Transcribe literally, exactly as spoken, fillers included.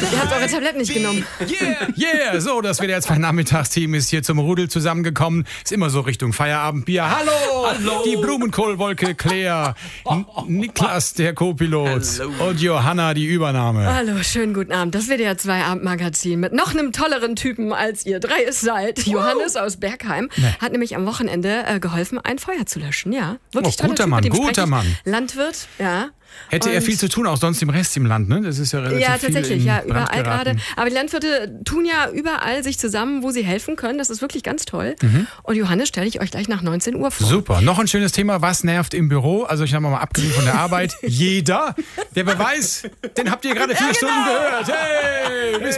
Ihr habt eure Tabletten nicht genommen. Yeah, yeah. So, das W D R zwei Nachmittagsteam ist hier zum Rudel zusammengekommen. Ist immer so Richtung Feierabendbier. Hallo! Hallo! Die Blumenkohlwolke Claire, N- Niklas, der Co-Pilot Hallo. und Johanna, die Übernahme. Hallo, schönen guten Abend. Das W D R zwei Abendmagazin mit noch einem tolleren Typen, als ihr drei es seid. Johannes aus Bergheim hat nämlich am Wochenende äh, geholfen, ein Feuer zu löschen. Ja, wirklich Oh, toller guter Typ, Mann, mit dem guter spreche ich. Mann. Landwirt, ja. Hätte er Und- viel zu tun, auch sonst im Rest im Land, ne? Das ist ja relativ Ja, viel tatsächlich, in ja, Brand überall geraten. gerade. Aber die Landwirte tun ja überall sich zusammen, wo sie helfen können. Das ist wirklich ganz toll. Und Johannes stelle ich euch gleich nach neunzehn Uhr vor. Super. Noch ein schönes Thema. Was nervt im Büro? Also ich habe mal abgesehen von der Arbeit. Jeder. Der Beweis, den habt ihr gerade vier Stunden gehört. Hey! Bis